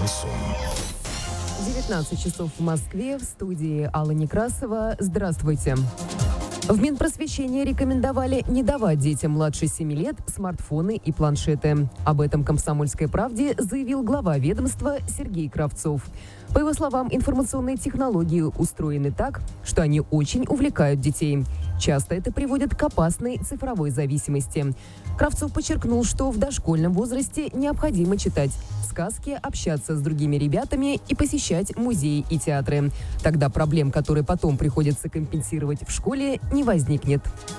Шансон. 19 часов в Москве, в студии Алла Некрасова. Здравствуйте. В Минпросвещении рекомендовали не давать детям младше 7 лет смартфоны и планшеты. Об этом «Комсомольской правде» заявил глава ведомства Сергей Кравцов. По его словам, информационные технологии устроены так, что они очень увлекают детей. Часто это приводит к опасной цифровой зависимости. Кравцов подчеркнул, что в дошкольном возрасте необходимо читать сказки, общаться с другими ребятами и посещать музеи и театры. Тогда проблем, которые потом приходится компенсировать в школе, не возникнет.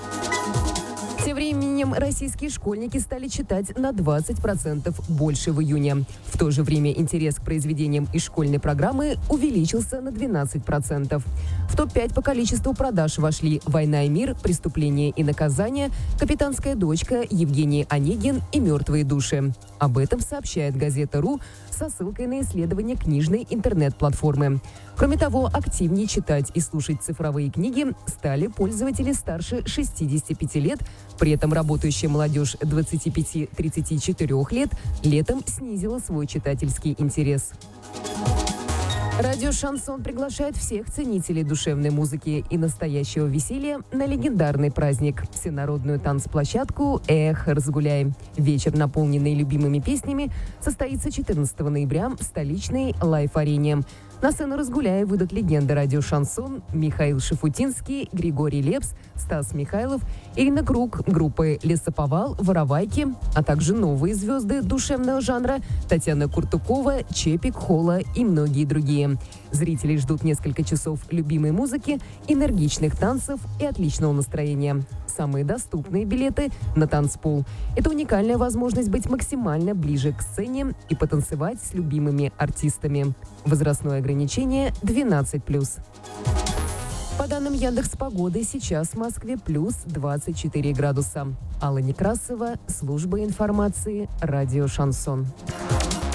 Тем временем российские школьники стали читать на 20% больше в июне. В то же время интерес к произведениям из школьной программы увеличился на 12%. В топ-5 по количеству продаж вошли «Война и мир», «Преступление и наказание», «Капитанская дочка», Евгений Онегин и «Мертвые души». Об этом сообщает газета «Ру» со ссылкой на исследование книжной интернет-платформы. Кроме того, активнее читать и слушать цифровые книги стали пользователи старше 65 лет. При этом работающая молодежь 25-34 лет летом снизила свой читательский интерес. Радио «Шансон» приглашает всех ценителей душевной музыки и настоящего веселья на легендарный праздник – всенародную танцплощадку «Эх, разгуляй». Вечер, наполненный любимыми песнями, состоится 14 ноября в столичной Лайф-арене. На сцену «Разгуляй» выйдут легенды радио «Шансон» Михаил Шафутинский, Григорий Лепс, Стас Михайлов, Ирина Круг, группы «Лесоповал», «Воровайки», а также новые звезды душевного жанра Татьяна Куртукова, Чепик, Холла и многие другие. Зрители ждут несколько часов любимой музыки, энергичных танцев и отличного настроения. Самые доступные билеты на танцпол. Это уникальная возможность быть максимально ближе к сцене и потанцевать с любимыми артистами. Возрастное ограничение 12+. По данным Яндекс.Погоды, сейчас в Москве плюс 24 градуса. Алла Некрасова, служба информации, радио «Шансон».